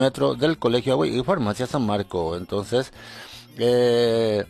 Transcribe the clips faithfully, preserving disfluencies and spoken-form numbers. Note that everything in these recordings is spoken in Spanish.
metro del Colegio Agua y Farmacia San Marco. Entonces, eh,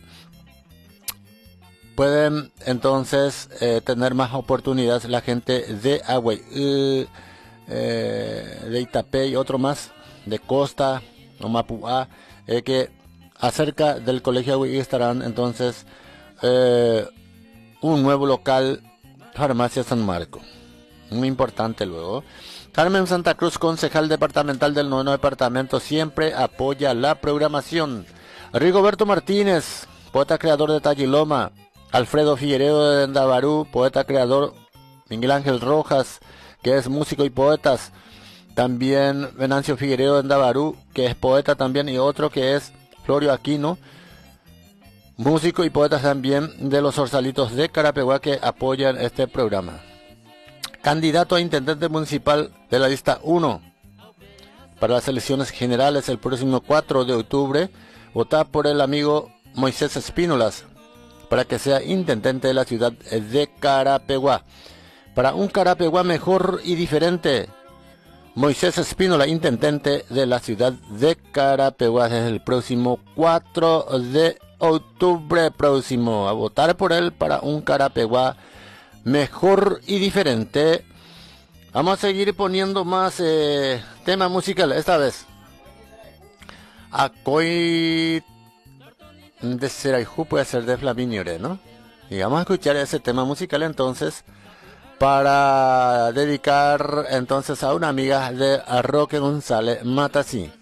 pueden entonces eh, tener más oportunidades la gente de Agua, eh, eh, de Itapé y otro más, de Costa, o Mapuá, eh, que acerca del Colegio Agua estarán entonces eh, un nuevo local, Farmacia San Marco. Muy importante luego. Carmen Santa Cruz, concejal departamental del noveno departamento, siempre apoya la programación. Rigoberto Martínez, poeta creador de Tagiloma. Alfredo Figueredo de Ndabarú, poeta creador. Miguel Ángel Rojas, que es músico y poetas. También Venancio Figueredo de Ndabarú, que es poeta también, y otro que es Florio Aquino, músico y poetas también de los Orzalitos de Carapeguá, que apoyan este programa. Candidato a intendente municipal de la lista uno para las elecciones generales el próximo cuatro de octubre, vota por el amigo Moisés Espínolas para que sea intendente de la ciudad de Carapeguá. Para un Carapeguá mejor y diferente, Moisés Espínola, intendente de la ciudad de Carapeguá, desde el próximo cuatro de octubre próximo. A votar por él para un Carapeguá mejor y diferente. Vamos a seguir poniendo más eh, tema musical. Esta vez Acoy de Seraijú, puede ser de Flaminio, ¿no? Y vamos a escuchar ese tema musical entonces, para dedicar entonces a una amiga de Roque González Matasí.